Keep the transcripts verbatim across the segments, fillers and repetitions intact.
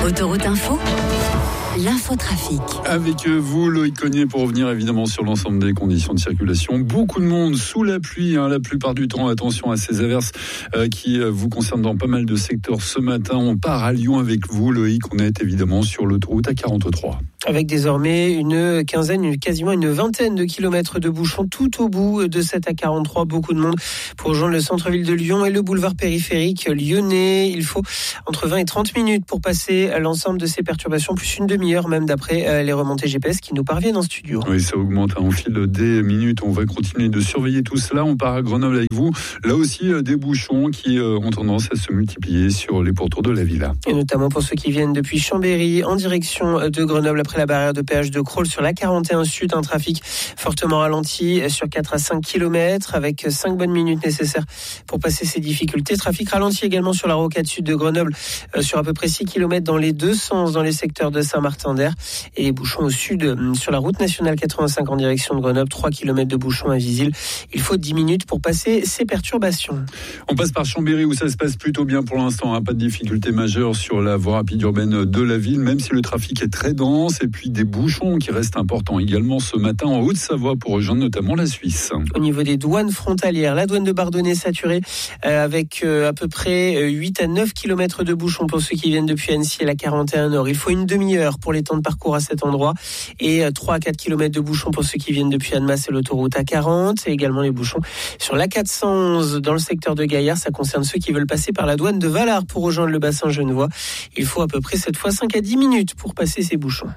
Autoroute Info, l'infotrafic. Avec vous, Loïc Cognier, pour revenir évidemment sur l'ensemble des conditions de circulation. Beaucoup de monde sous la pluie, hein, la plupart du temps. Attention à ces averses euh, qui euh, vous concernent dans pas mal de secteurs ce matin. On part à Lyon avec vous, Loïc. On est évidemment sur l'autoroute A quarante-trois. Avec désormais une quinzaine, une, quasiment une vingtaine de kilomètres de bouchons tout au bout de cette A quarante-trois. Beaucoup de monde pour rejoindre le centre-ville de Lyon et le boulevard périphérique lyonnais. Il faut entre vingt et trente minutes pour passer l'ensemble de ces perturbations, plus une demi-heure même d'après les remontées G P S qui nous parviennent en studio. Oui, ça augmente hein, au fil des minutes. On va continuer de surveiller tout cela. On part à Grenoble avec vous. Là aussi, des bouchons qui ont tendance à se multiplier sur les pourtours de la ville. Et notamment pour ceux qui viennent depuis Chambéry en direction de Grenoble après la barrière de péage de Crolles sur l'A quarante et un Sud, un trafic fortement ralenti sur quatre à cinq kilomètres avec cinq bonnes minutes nécessaires pour passer ces difficultés. Trafic ralenti également sur la rocade sud de Grenoble euh, sur à peu près six kilomètres dans les deux sens dans les secteurs de Saint-Martin-d'Air et les bouchons au sud euh, sur la route nationale quatre-vingt-cinq en direction de Grenoble, trois kilomètres de bouchons invisibles. Il faut dix minutes pour passer ces perturbations. On passe par Chambéry où ça se passe plutôt bien pour l'instant, hein. Pas de difficultés majeures sur la voie rapide urbaine de la ville, même si le trafic est très dense. Et puis des bouchons qui restent importants également ce matin en Haute-Savoie pour rejoindre notamment la Suisse. Au niveau des douanes frontalières, la douane de Bardonnay saturée euh, avec euh, à peu près euh, huit à neuf kilomètres de bouchons pour ceux qui viennent depuis Annecy et la quarante et un Nord. Il faut une demi-heure pour les temps de parcours à cet endroit et euh, trois à quatre kilomètres de bouchons pour ceux qui viennent depuis Annemasse et l'autoroute A quarante et également les bouchons sur l'A quatre cent onze dans le secteur de Gaillard. Ça concerne ceux qui veulent passer par la douane de Valard pour rejoindre le bassin genevois. Il faut à peu près cette fois cinq à dix minutes pour passer ces bouchons.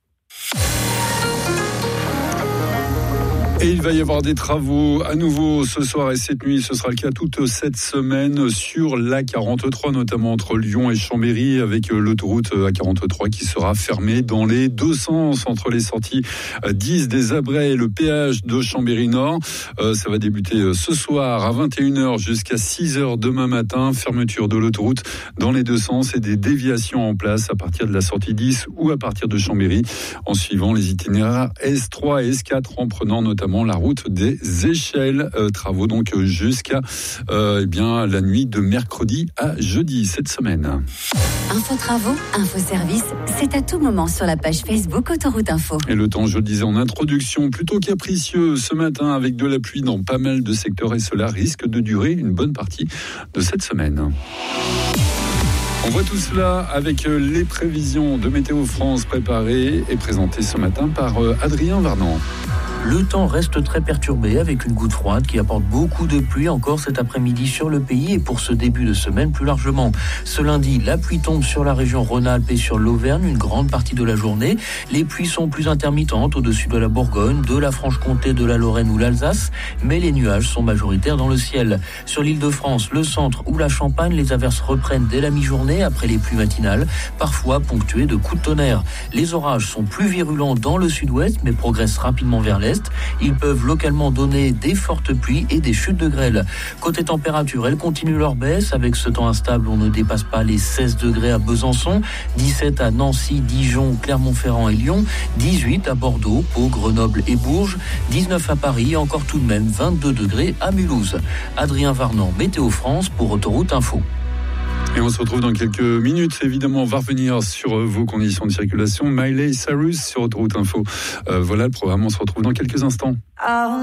Et il va y avoir des travaux à nouveau ce soir et cette nuit. Ce sera le cas toute cette semaine sur l'A quarante-trois, notamment entre Lyon et Chambéry, avec l'autoroute A quarante-trois qui sera fermée dans les deux sens entre les sorties dix des Abrets et le péage de Chambéry-Nord. Euh, ça va débuter ce soir à vingt et une heures jusqu'à six heures demain matin. Fermeture de l'autoroute dans les deux sens et des déviations en place à partir de la sortie dix ou à partir de Chambéry en suivant les itinéraires S trois et S quatre en prenant notamment la route des échelles. Euh, travaux donc jusqu'à euh, eh bien, la nuit de mercredi à jeudi cette semaine. Info travaux, info service, c'est à tout moment sur la page Facebook Autoroute Info. Et le temps, je le disais en introduction, plutôt capricieux ce matin avec de la pluie dans pas mal de secteurs et cela risque de durer une bonne partie de cette semaine. On voit tout cela avec les prévisions de Météo France préparées et présentées ce matin par Adrien Varnant. Le temps reste très perturbé avec une goutte froide qui apporte beaucoup de pluie encore cet après-midi sur le pays et pour ce début de semaine plus largement. Ce lundi, la pluie tombe sur la région Rhône-Alpes et sur l'Auvergne une grande partie de la journée. Les pluies sont plus intermittentes au-dessus de la Bourgogne, de la Franche-Comté, de la Lorraine ou l'Alsace, mais les nuages sont majoritaires dans le ciel. Sur l'Île-de-France, le centre ou la Champagne, les averses reprennent dès la mi-journée après les pluies matinales, parfois ponctuées de coups de tonnerre. Les orages sont plus virulents dans le sud-ouest mais progressent rapidement vers l'est. Ils peuvent localement donner des fortes pluies et des chutes de grêle. Côté température, elles continuent leur baisse. Avec ce temps instable, on ne dépasse pas les seize degrés à Besançon, dix-sept à Nancy, Dijon, Clermont-Ferrand et Lyon, dix-huit à Bordeaux, Pau, Grenoble et Bourges, dix-neuf à Paris et encore tout de même vingt-deux degrés à Mulhouse. Adrien Varnant, Météo France pour Autoroute Info. Et on se retrouve dans quelques minutes. Évidemment, on va revenir sur vos conditions de circulation. Miley Cyrus sur Autoroute Info. Euh, voilà le programme. On se retrouve dans quelques instants.